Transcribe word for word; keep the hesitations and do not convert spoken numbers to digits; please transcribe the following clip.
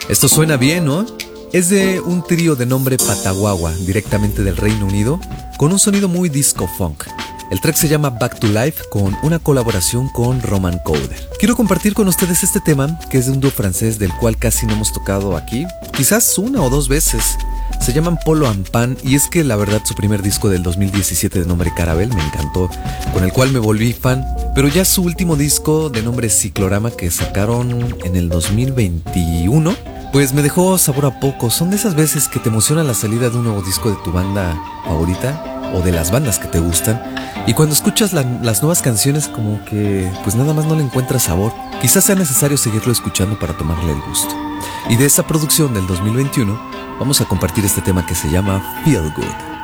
Esto suena bien, ¿no? Es de un trío de nombre Pataguagua, directamente del Reino Unido, con un sonido muy disco funk. El track se llama Back to Life, con una colaboración con Roman Coder. Quiero compartir con ustedes este tema, que es de un dúo francés del cual casi no hemos tocado aquí, quizás una o dos veces. Se llaman Polo and Pan, y es que la verdad su primer disco del dos mil diecisiete de nombre Caravelle me encantó, con el cual me volví fan, pero ya su último disco de nombre Ciclorama, que sacaron en el dos mil veintiuno, pues me dejó sabor a poco. Son de esas veces que te emociona la salida de un nuevo disco de tu banda favorita o de las bandas que te gustan, y cuando escuchas la, las nuevas canciones como que pues nada más no le encuentras sabor. Quizás sea necesario seguirlo escuchando para tomarle el gusto. Y de esa producción del dos mil veintiuno vamos a compartir este tema que se llama Feel Good.